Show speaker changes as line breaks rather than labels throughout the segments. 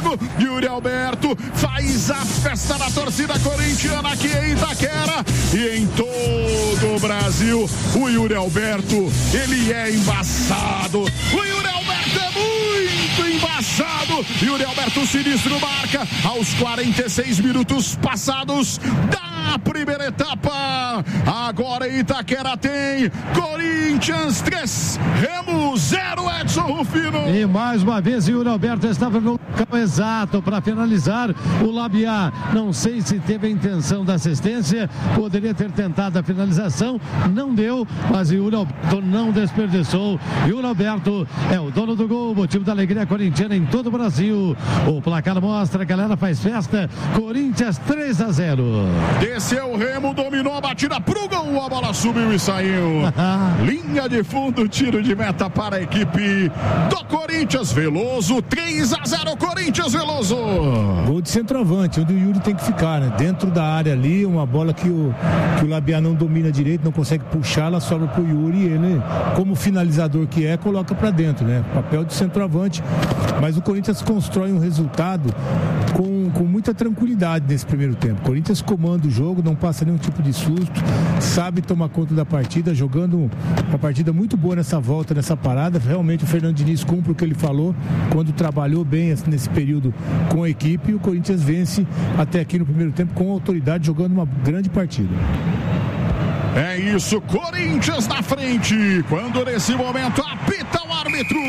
jogo. Yuri Alberto faz a festa da torcida corintiana aqui em Itaquera e em todo o Brasil. O Yuri Alberto, ele é embaçado. O Yuri Alberto é muito embaçado. Yuri Alberto Sinistro marca aos 46 minutos passados da primeira etapa. Agora em Itaquera tem Corinthians 3, Remo 0, Edson Rufino.
E mais uma vez Yuri Alberto estava no local exato para finalizar. O Labiá, não sei se teve a intenção da assistência, poderia ter tentado a finalização, não deu, mas Yuri Alberto não desperdiçou. Yuri Alberto é o dono do gol, motivo da alegria corintiana em todo o Brasil. O placar mostra, a galera faz festa. Corinthians 3-0.
Desceu o Remo, dominou a batida pro gol, a bola subiu e saiu. Linha de fundo, tiro de meta para a equipe do Corinthians. Veloso, 3-0, Corinthians, Veloso.
Gol de centroavante, onde o Yuri tem que ficar, né? Dentro da área ali, uma bola que o Labiá não domina direito, não consegue puxar, ela sobra pro Yuri e ele, como finalizador que é, coloca para dentro, né? Papel de centroavante, mas o Corinthians constrói um resultado com muita tranquilidade nesse primeiro tempo. O Corinthians comanda o jogo, não passa nenhum tipo de susto, sabe tomar conta da partida, jogando uma partida muito boa nessa volta, nessa parada. Realmente o Fernando Diniz cumpre o que ele falou quando trabalhou bem nesse período com a equipe, e o Corinthians vence até aqui no primeiro tempo com autoridade, jogando uma grande partida.
É isso, Corinthians na frente, quando nesse momento apita o árbitro.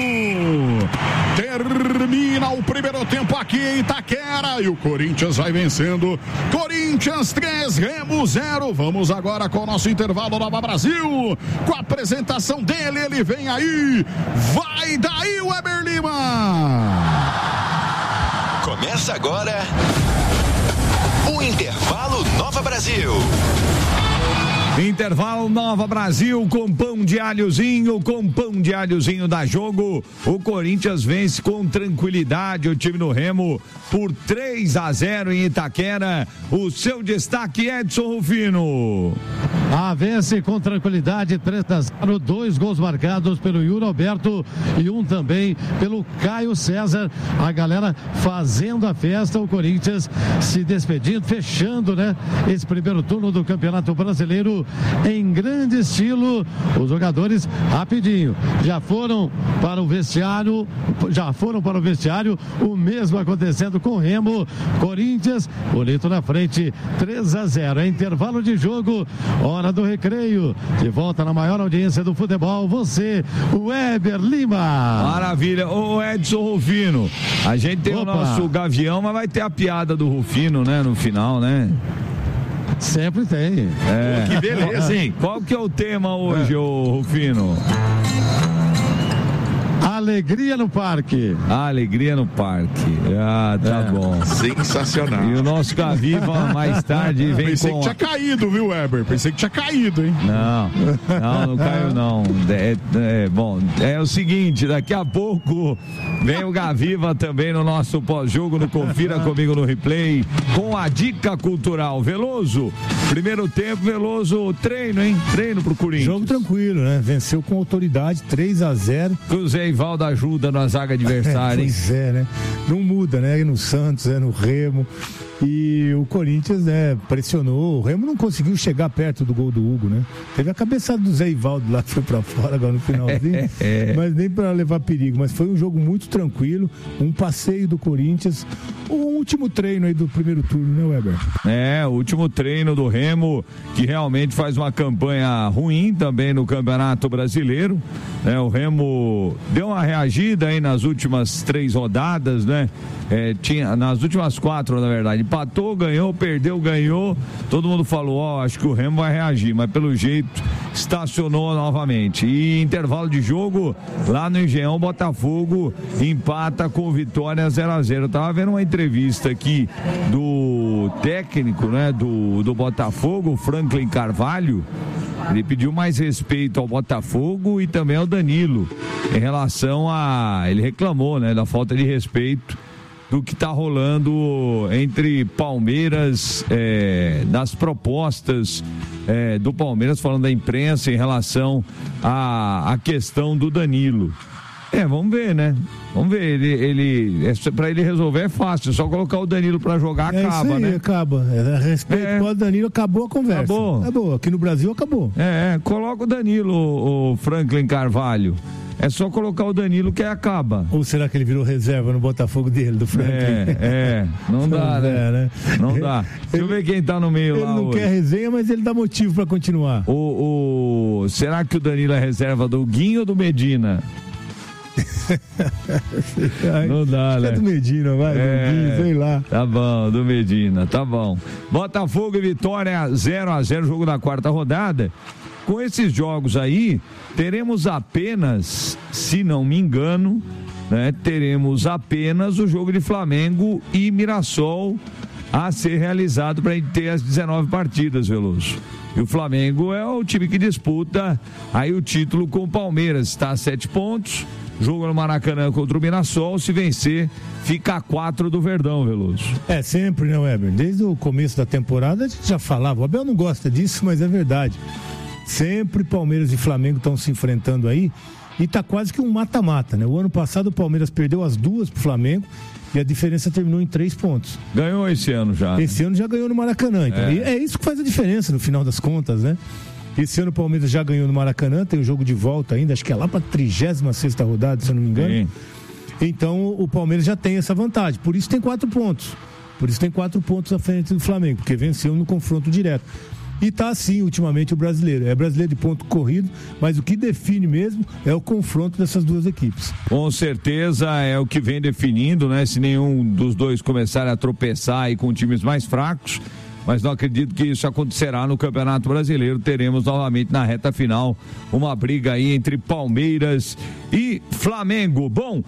Termina o primeiro tempo aqui em Itaquera e o Corinthians vai vencendo. Corinthians 3, Remo 0. Vamos agora com o nosso intervalo Nova Brasil, com a apresentação dele, ele vem aí. Vai daí, Weber Lima.
Começa agora o Intervalo Nova Brasil.
Intervalo Nova Brasil com pão de alhozinho, dá jogo. O Corinthians vence com tranquilidade o time do Remo por 3-0 em Itaquera. O seu destaque, Edson Rufino.
Vence com tranquilidade, 3-0, 2 gols marcados pelo Yuri Alberto e um também pelo Caio César. A galera fazendo a festa, o Corinthians se despedindo, fechando, né, esse primeiro turno do Campeonato Brasileiro em grande estilo. Os jogadores rapidinho já foram para o vestiário, o mesmo acontecendo com o Remo. Corinthians, bonito na frente, 3-0, é intervalo de jogo, hora do recreio, de volta na maior audiência do futebol, você, Weber Lima.
Maravilha, ô Edson Rufino, a gente tem o nosso Gavião, mas vai ter a piada do Rufino, né, no final, né?
Sempre tem.
Que beleza, hein? Qual que é o tema hoje, ô Rufino?
Alegria no parque.
Alegria no parque. Tá bom.
Sensacional.
E o nosso Gaviva mais tarde vem
Pensei que tinha caído, viu, Weber? Pensei que tinha caído, hein?
Não caiu não. Bom, é o seguinte, daqui a pouco vem o Gaviva também no nosso pós-jogo, no Confira Comigo no Replay, com a dica cultural. Veloso, primeiro tempo, Veloso, treino, hein? Treino pro Corinthians.
Jogo tranquilo, né? Venceu com autoridade, 3-0.
Zé Ivaldo ajuda na zaga adversária, hein?
Pois é, né? Não muda, né? No Santos, no Remo. E o Corinthians, né, pressionou. O Remo não conseguiu chegar perto do gol do Hugo, né? Teve a cabeçada do Zé Ivaldo lá que foi pra fora agora no finalzinho. Mas nem pra levar perigo. Mas foi um jogo muito tranquilo. Um passeio do Corinthians. O último treino aí do primeiro turno, né, Weber?
O último treino do Remo, que realmente faz uma campanha ruim também no Campeonato Brasileiro. O Remo deu uma reagida aí nas últimas 3 rodadas, né? Nas últimas 4, na verdade. Empatou, ganhou, perdeu, ganhou. Todo mundo falou, acho que o Remo vai reagir, mas pelo jeito estacionou novamente. E intervalo de jogo, lá no Engenhão, Botafogo empata com Vitória 0-0. Eu tava vendo uma entrevista aqui do técnico, né, do Botafogo, Franklin Carvalho. Ele pediu mais respeito ao Botafogo e também ao Danilo, em relação ele reclamou, né, da falta de respeito do que está rolando entre Palmeiras, das propostas do Palmeiras, falando da imprensa em relação à questão do Danilo. Vamos ver, né? Vamos ver. Pra ele resolver é fácil. Só colocar o Danilo pra jogar, acaba,
isso aí,
né?
Acaba. A respeito do Danilo, acabou a conversa.
Acabou.
Aqui no Brasil, acabou.
Coloca o Danilo, o Franklin Carvalho. É só colocar o Danilo que acaba.
Ou será que ele virou reserva no Botafogo dele, do Franklin?
Não dá, né? Não dá. Deixa eu ver quem tá no meio lá.
Ele não quer resenha, mas ele dá motivo pra continuar.
Será que o Danilo é reserva do Guinho ou do Medina? Não dá, né?
É do Medina, vai, do Guinho, sei lá.
Tá bom, do Medina, tá bom. Botafogo e Vitória 0-0, jogo da quarta rodada. Com esses jogos aí, teremos apenas, se não me engano, né, teremos apenas o jogo de Flamengo e Mirassol a ser realizado para a gente ter as 19 partidas, Veloso. E o Flamengo é o time que disputa aí o título com o Palmeiras, está a 7 pontos, jogo no Maracanã contra o Mirassol, se vencer, fica a 4 do Verdão, Veloso.
Sempre, né, Weber? Desde o começo da temporada a gente já falava, o Abel não gosta disso, mas é verdade. Sempre Palmeiras e Flamengo estão se enfrentando aí e tá quase que um mata-mata, né? O ano passado o Palmeiras perdeu as duas pro Flamengo e a diferença terminou em 3 pontos.
Ganhou esse ano já.
Esse ano já ganhou no Maracanã. Então. E é isso que faz a diferença no final das contas, né? Esse ano o Palmeiras já ganhou no Maracanã, tem o jogo de volta ainda, acho que é lá pra 36ª rodada, se eu não me engano. Sim. Então o Palmeiras já tem essa vantagem, por isso tem 4 pontos. Por isso tem 4 pontos à frente do Flamengo, porque venceu no confronto direto. E tá assim ultimamente o brasileiro. É brasileiro de ponto corrido, mas o que define mesmo é o confronto dessas duas equipes.
Com certeza é o que vem definindo, né? Se nenhum dos dois começar a tropeçar aí com times mais fracos, mas não acredito que isso acontecerá no Campeonato Brasileiro. Teremos novamente na reta final uma briga aí entre Palmeiras e Flamengo. Bom,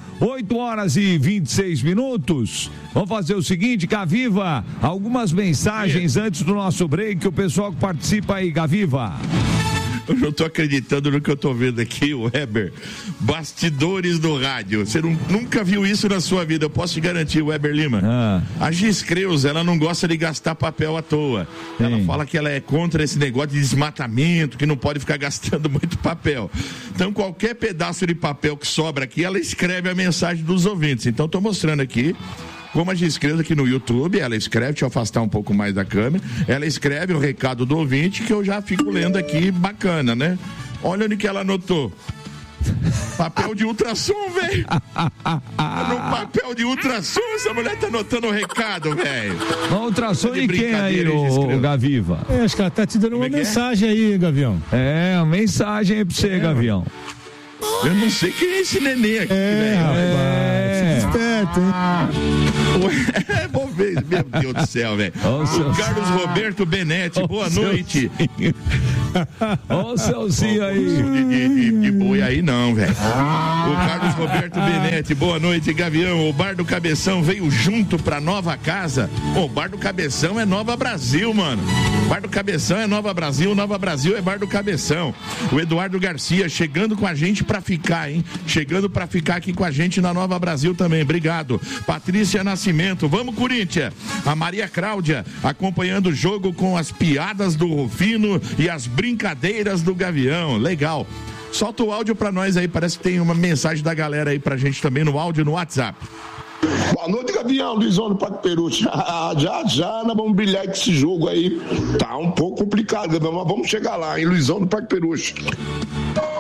8h26. Vamos fazer o seguinte, Gaviva, algumas mensagens antes do nosso break, o pessoal que participa aí, Gaviva.
Eu não estou acreditando no que eu estou vendo aqui, Weber. Bastidores do rádio. Você nunca viu isso na sua vida, eu posso te garantir, Weber Lima. A Giz Creus, ela não gosta de gastar papel à toa. Sim. Ela fala que ela é contra esse negócio de desmatamento, que não pode ficar gastando muito papel. Então, qualquer pedaço de papel que sobra aqui, ela escreve a mensagem dos ouvintes. Então, estou mostrando aqui. Como a Giz Creus aqui no YouTube, ela escreve, deixa eu afastar um pouco mais da câmera, ela escreve o recado do ouvinte que eu já fico lendo aqui, bacana, né? Olha onde que ela anotou. Papel de ultrassom, velho. No papel de ultrassom, essa mulher tá anotando o recado, velho.
Ultrassom de quem aí, o Gaviva?
Acho que ela tá te dando uma mensagem aí, Gavião.
Uma mensagem aí pra você, Gavião.
Eu não sei quem é esse neném aqui, velho.
Esperto, hein?
Vou ver, meu Deus do céu, velho. O Carlos Roberto Benetti, boa noite.
Olha o Celcinho aí.
De boi aí não, velho. O Carlos Roberto Benetti, boa noite, Gavião. O Bar do Cabeção veio junto pra nova casa. O Bar do Cabeção é Nova Brasil, mano. Bar do Cabeção é Nova Brasil é Bar do Cabeção. O Eduardo Garcia chegando com a gente pra ficar, hein? Chegando pra ficar aqui com a gente na Nova Brasil também, obrigado. Patrícia Nascimento, vamos Corinthians. A Maria Cláudia acompanhando o jogo com as piadas do Rufino e as brincadeiras do Gavião, legal. Solta o áudio pra nós aí, parece que tem uma mensagem da galera aí pra gente também no áudio no WhatsApp.
Boa noite, Gavião, Luizão do Parque Peruche. Já nós vamos brilhar com esse jogo aí. Tá um pouco complicado, mas vamos chegar lá, hein, Luizão do Parque Peruche.